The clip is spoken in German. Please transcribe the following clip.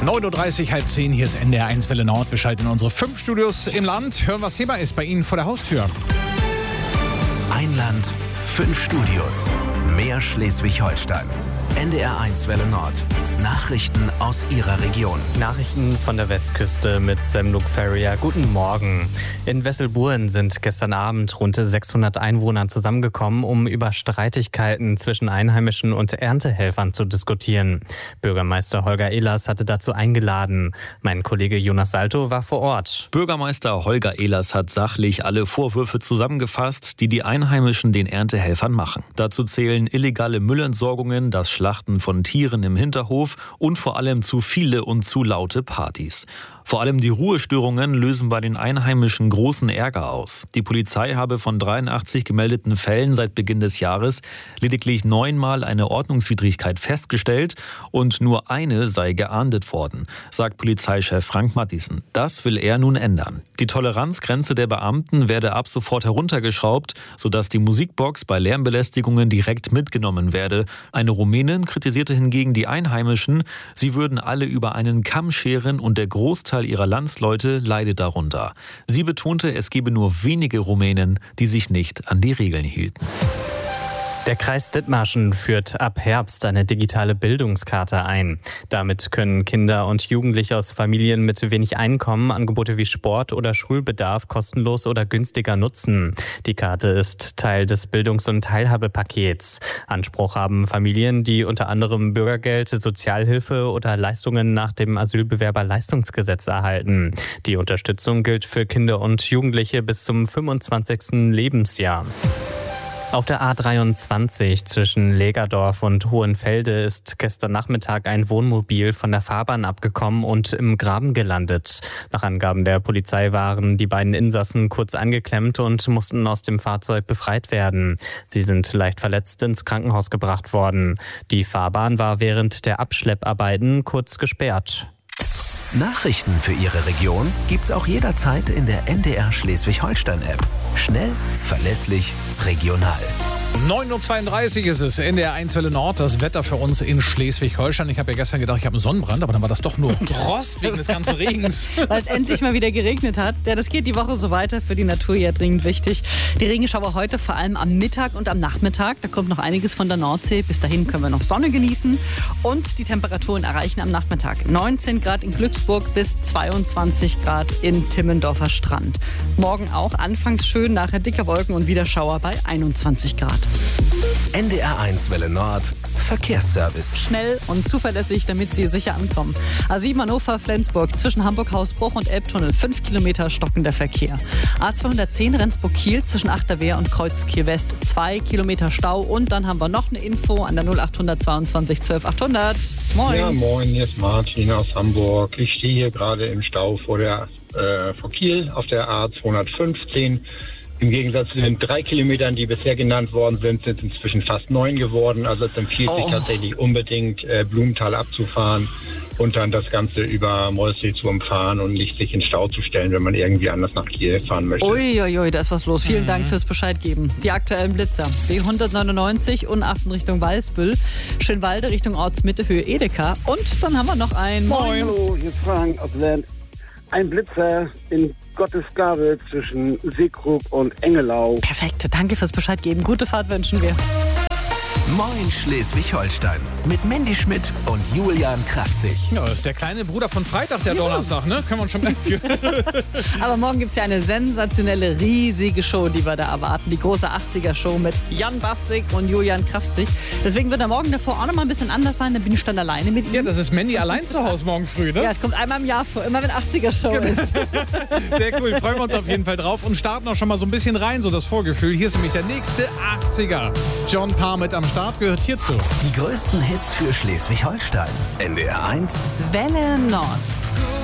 9.30 Uhr, halb 10, hier ist NDR 1 Welle Nord. Wir schalten in unsere 5 Studios im Land. Hören, was Thema ist bei Ihnen vor der Haustür. Ein Land, 5 Studios. Mehr Schleswig-Holstein. NDR 1 Welle Nord. Nachrichten aus Ihrer Region. Nachrichten von der Westküste mit Sam Luke Ferrier. Guten Morgen. In Wesselburen sind gestern Abend rund 600 Einwohner zusammengekommen, um über Streitigkeiten zwischen Einheimischen und Erntehelfern zu diskutieren. Bürgermeister Holger Ehlers hatte dazu eingeladen. Mein Kollege Jonas Salto war vor Ort. Bürgermeister Holger Ehlers hat sachlich alle Vorwürfe zusammengefasst, die die Einheimischen den Erntehelfern machen. Dazu zählen illegale Müllentsorgungen, das Schlachten von Tieren im Hinterhof und vor allem zu viele und zu laute Partys. Vor allem die Ruhestörungen lösen bei den Einheimischen großen Ärger aus. Die Polizei habe von 83 gemeldeten Fällen seit Beginn des Jahres lediglich 9-mal eine Ordnungswidrigkeit festgestellt und nur eine sei geahndet worden, sagt Polizeichef Frank Matthiesen. Das will er nun ändern. Die Toleranzgrenze der Beamten werde ab sofort heruntergeschraubt, sodass die Musikbox bei Lärmbelästigungen direkt mitgenommen werde. Eine Rumänin kritisierte hingegen die Einheimischen, sie würden alle über einen Kamm scheren und der Großteil ihrer Landsleute leide darunter. Sie betonte, es gebe nur wenige Rumänen, die sich nicht an die Regeln hielten. Der Kreis Dithmarschen führt ab Herbst eine digitale Bildungskarte ein. Damit können Kinder und Jugendliche aus Familien mit wenig Einkommen Angebote wie Sport oder Schulbedarf kostenlos oder günstiger nutzen. Die Karte ist Teil des Bildungs- und Teilhabepakets. Anspruch haben Familien, die unter anderem Bürgergeld, Sozialhilfe oder Leistungen nach dem Asylbewerberleistungsgesetz erhalten. Die Unterstützung gilt für Kinder und Jugendliche bis zum 25. Lebensjahr. Auf der A23 zwischen Legerdorf und Hohenfelde ist gestern Nachmittag ein Wohnmobil von der Fahrbahn abgekommen und im Graben gelandet. Nach Angaben der Polizei waren die beiden Insassen kurz angeklemmt und mussten aus dem Fahrzeug befreit werden. Sie sind leicht verletzt ins Krankenhaus gebracht worden. Die Fahrbahn war während der Abschlepparbeiten kurz gesperrt. Nachrichten für Ihre Region gibt's auch jederzeit in der NDR Schleswig-Holstein-App. Schnell, verlässlich, regional. 9.32 Uhr ist es, NDR 1 Welle Nord, das Wetter für uns in Schleswig-Holstein. Ich habe ja gestern gedacht, ich habe einen Sonnenbrand, aber dann war das doch nur Rost wegen des ganzen Regens. Weil es endlich mal wieder geregnet hat. Ja, das geht die Woche so weiter, für die Natur ja dringend wichtig. Die Regenschauer heute vor allem am Mittag und am Nachmittag. Da kommt noch einiges von der Nordsee. Bis dahin können wir noch Sonne genießen. Und die Temperaturen erreichen am Nachmittag 19 Grad in Glücksburg bis 22 Grad in Timmendorfer Strand. Morgen auch anfangs schön, nachher dicke Wolken und wieder Schauer bei 21 Grad. NDR 1 Welle Nord, Verkehrsservice. Schnell und zuverlässig, damit Sie sicher ankommen. A7 Hannover-Flensburg zwischen Hamburg-Hausbruch und Elbtunnel 5 Kilometer stockender Verkehr. A210 Rendsburg-Kiel zwischen Achterwehr und Kreuzkiel-West 2 Kilometer Stau. Und dann haben wir noch eine Info an der 0822 12 800. Moin. Ja, moin, hier ist Martin aus Hamburg. Ich stehe hier gerade im Stau vor Kiel auf der A215. Im Gegensatz zu den 3 Kilometern, die bisher genannt worden sind, sind es inzwischen fast 9 geworden. Also es empfiehlt sich tatsächlich unbedingt, Blumenthal abzufahren und dann das Ganze über Mollsee zu umfahren und nicht sich in Stau zu stellen, wenn man irgendwie anders nach Kiel fahren möchte. Uiuiui, da ist was los. Vielen Dank fürs Bescheid geben. Die aktuellen Blitzer. B199 Unten Richtung Weißbüll, Schönwalde Richtung Ortsmitte, Höhe Edeka. Und dann haben wir noch einen. Moin. Hallo, hier ist Frank aus Lern. Ein Blitzer in Gottesgabe zwischen Seekrug und Engelau. Perfekt, danke fürs Bescheid geben. Gute Fahrt wünschen wir. Moin Schleswig-Holstein mit Mandy Schmidt und Julian Kraftzig. Ja, das ist der kleine Bruder von Freitag, der Donnerstag, ne? Können wir uns schon merken. Aber morgen gibt es ja eine sensationelle, riesige Show, die wir da erwarten. Die große 80er-Show mit Jan Bastik und Julian Kraftzig. Deswegen wird er morgen davor auch nochmal ein bisschen anders sein. Da bin ich dann alleine mit ihm. Ja, das ist Mandy allein zu Hause morgen früh, ne? Ja, es kommt einmal im Jahr vor, immer wenn 80er-Show ist. Sehr cool, freuen wir uns auf jeden Fall drauf und starten auch schon mal so ein bisschen rein, so das Vorgefühl. Hier ist nämlich der nächste 80er. John Parr mit am Start gehört hierzu. Die größten Hits für Schleswig-Holstein. NDR 1 Welle Nord.